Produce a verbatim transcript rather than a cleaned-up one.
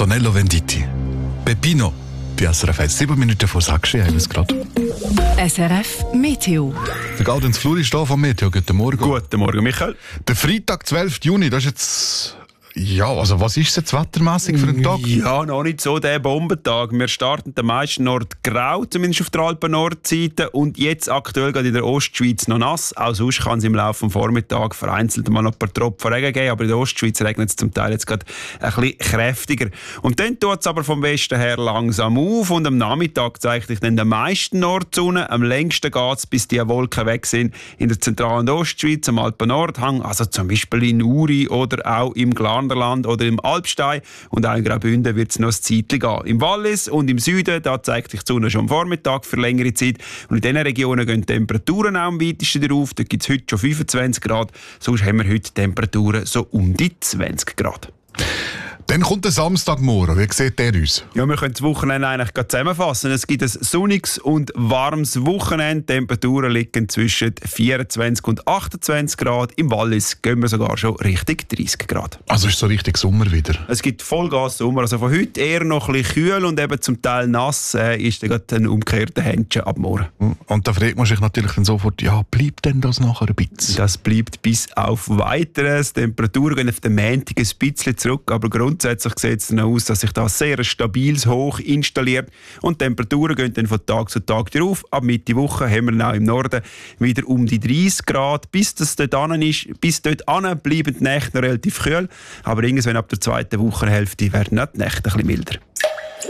Antonello Venditti. Peppino. Bei S R F eins. Sieben Minuten vor sechs haben wir es gerade. S R F Meteo. Der Gaudenz Fluri ist hier vom Meteo. Guten Morgen. Guten Morgen, Michael. Der Freitag, zwölften Juni, das ist jetzt... Ja, also was ist es jetzt wettermässig für einen Tag? Ja, noch nicht so der Bombentag. Wir starten den meisten Nord grau, zumindest auf der Alpen-Nordseite. Und jetzt aktuell gerade in der Ostschweiz noch nass. Auch sonst kann es im Laufe des Vormittags vereinzelt mal noch ein paar Tropfen Regen geben. Aber in der Ostschweiz regnet es zum Teil jetzt gerade ein bisschen kräftiger. Und dann tut es aber vom Westen her langsam auf. Und am Nachmittag zeigt sich dann der meisten Nordsonne. Am längsten geht es, bis die Wolken weg sind, in der zentralen Ostschweiz, am Alpen-Nordhang. Also zum Beispiel in Uri oder auch im Glarnerland oder im Alpstein. Und auch in Graubünden wird es noch ein Zeitchen gehen. Im Wallis und im Süden, da zeigt sich die Sonne schon am Vormittag für längere Zeit. Und in diesen Regionen gehen die Temperaturen auch am weitesten darauf. Da gibt es heute schon fünfundzwanzig Grad. Sonst haben wir heute Temperaturen so um die zwanzig Grad. Dann kommt der Samstagmorgen. Wie sieht der aus? Ja, wir können das Wochenende eigentlich zusammenfassen. Es gibt ein sonniges und warmes Wochenende. Die Temperaturen liegen zwischen vierundzwanzig und achtundzwanzig Grad. Im Wallis gehen wir sogar schon Richtung dreißig Grad. Also ist so richtig Sommer wieder? Es gibt Vollgas Sommer. Also von heute eher noch ein bisschen kühl und eben zum Teil nass äh, ist dann gerade ein umgekehrter Händchen ab morgen. Und da fragt man sich natürlich dann sofort, ja, bleibt denn das nachher ein bisschen? Das bleibt bis auf Weiteres. Die Temperaturen gehen auf den Montag ein bisschen zurück, aber grundsätzlich sieht es dann aus, dass sich da sehr ein stabiles Hoch installiert und die Temperaturen gehen dann von Tag zu Tag auf. Ab Mitte Woche haben wir dann auch im Norden wieder um die dreißig Grad. Bis das dort an ist, bis dort an bleiben die Nächte noch relativ kühl, aber irgendwann ab der zweiten Wochenhälfte werden die Nächte ein bisschen milder.